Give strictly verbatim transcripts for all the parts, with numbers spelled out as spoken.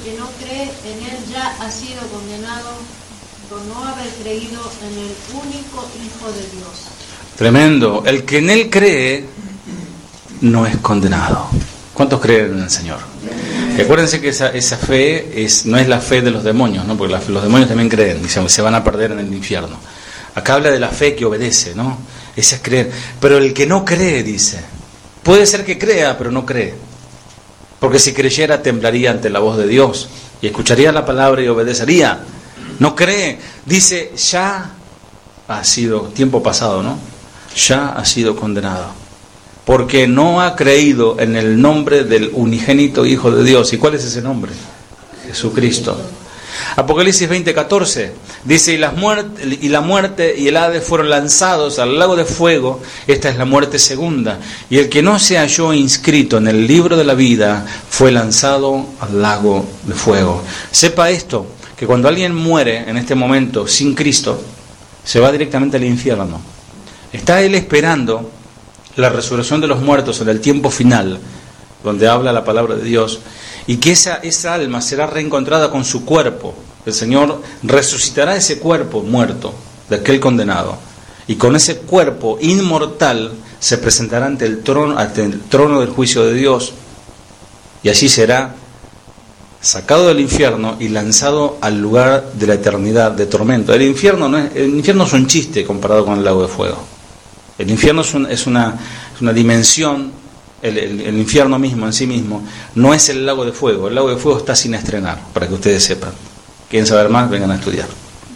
que no cree en él ya ha sido condenado por no haber creído en el único Hijo de Dios. Tremendo. El que en él cree no es condenado. ¿Cuántos creen en el Señor? Y acuérdense que esa, esa fe es, no es la fe de los demonios, ¿no? Porque la, los demonios también creen y se, se van a perder en el infierno. Acá habla de la fe que obedece, ¿no? Esa es creer. Pero el que no cree, dice, puede ser que crea, pero no cree. Porque si creyera temblaría ante la voz de Dios y escucharía la palabra y obedecería. No cree, dice, ya ha sido, tiempo pasado, ¿no? Ya ha sido condenado. Porque no ha creído en el nombre del unigénito Hijo de Dios. ¿Y cuál es ese nombre? Jesucristo. Apocalipsis veinte catorce dice, y, las muerte, y la muerte y el Hades fueron lanzados al lago de fuego. Esta es la muerte segunda. Y el que no se halló inscrito en el libro de la vida fue lanzado al lago de fuego. Sepa esto, que cuando alguien muere en este momento sin Cristo, se va directamente al infierno. Está él esperando la resurrección de los muertos en el tiempo final, donde habla la palabra de Dios, y que esa, esa alma será reencontrada con su cuerpo. El Señor resucitará ese cuerpo muerto de aquel condenado, y con ese cuerpo inmortal se presentará ante el trono, ante el trono del juicio de Dios, y allí será sacado del infierno y lanzado al lugar de la eternidad de tormento. El infierno no es, el infierno es un chiste comparado con el lago de fuego. El infierno es, un, es, una, es una dimensión, el, el, el infierno mismo en sí mismo, no es el lago de fuego. El lago de fuego está sin estrenar, para que ustedes sepan. ¿Quieren saber más? Vengan a estudiar.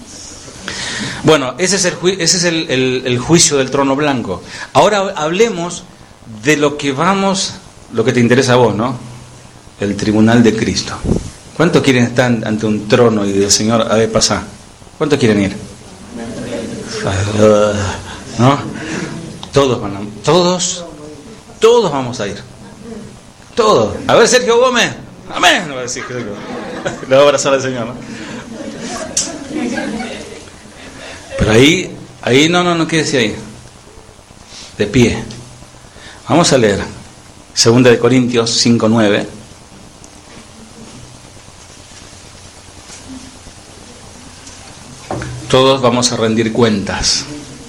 Bueno, ese es el, ju- ese es el, el, el juicio del trono blanco. Ahora hablemos de lo que vamos, lo que te interesa a vos, ¿no? El tribunal de Cristo. ¿Cuántos quieren estar ante un trono y del Señor, a ver, pasá? ¿Cuántos quieren ir? ¿No? Todos van a, todos, todos vamos a ir. Todos. A ver, Sergio Gómez. Amén. No va a decir que le va a abrazar al Señor, ¿no? Pero ahí, ahí no, no, no quédese ahí. De pie. Vamos a leer Segunda de Corintios cinco nueve. Todos vamos a rendir cuentas.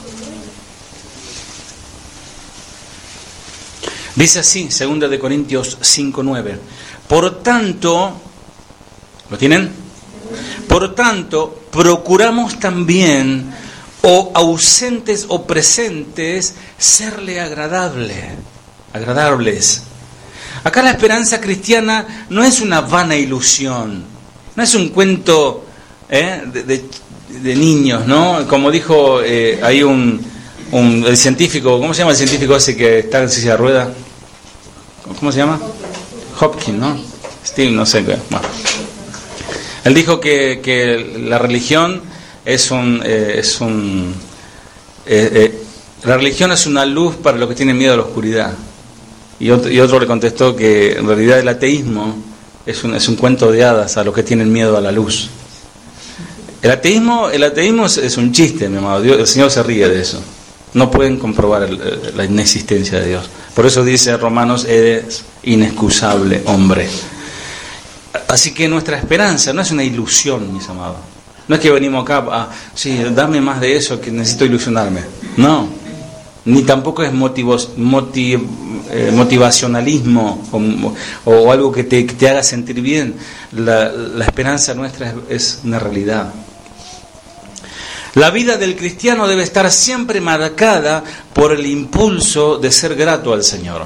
Dice así, Segunda de Corintios cinco nueve. Por tanto, ¿lo tienen? Por tanto, procuramos también, o ausentes o presentes, serle agradable, agradables. Acá la esperanza cristiana no es una vana ilusión, no es un cuento ¿eh? de, de, de niños, ¿no? Como dijo eh, hay un, un el científico, ¿cómo se llama el científico ese que está en silla de ruedas? ¿Cómo se llama? Hopkins, ¿no? Steve, no sé qué. Bueno. Él dijo que, que la religión es un eh, es un eh, eh, la religión es una luz para los que tienen miedo a la oscuridad. Y otro, y otro le contestó que en realidad el ateísmo es un, es un cuento de hadas a los que tienen miedo a la luz. El ateísmo, el ateísmo es, es un chiste, mi amado. Dios, el Señor se ríe de eso. No pueden comprobar el, la inexistencia de Dios. Por eso dice Romanos, eres inexcusable, hombre. Así que nuestra esperanza no es una ilusión, mis amados. No es que venimos acá a, sí, dame más de eso, que necesito ilusionarme. No. Ni tampoco es motivos, motiv, eh, motivacionalismo o, o algo que te, que te haga sentir bien. La, la esperanza nuestra es, es una realidad. La vida del cristiano debe estar siempre marcada por el impulso de ser grato al Señor.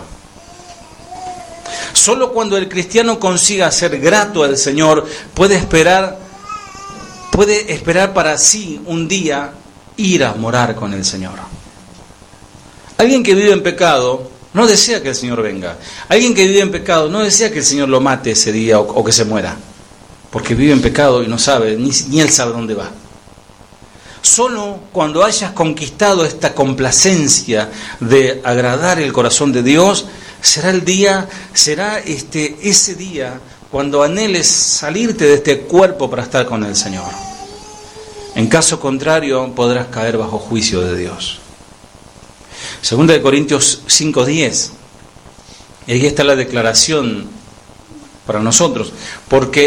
Solo cuando el cristiano consiga ser grato al Señor puede esperar, puede esperar para sí un día ir a morar con el Señor. Alguien que vive en pecado no desea que el Señor venga. Alguien que vive en pecado no desea que el Señor lo mate ese día o, o que se muera, porque vive en pecado y no sabe, ni, ni él sabe dónde va. Solo cuando hayas conquistado esta complacencia de agradar el corazón de Dios, será el día, será este ese día cuando anheles salirte de este cuerpo para estar con el Señor. En caso contrario, podrás caer bajo juicio de Dios. Segunda de Corintios cinco diez. Y ahí está la declaración para nosotros, porque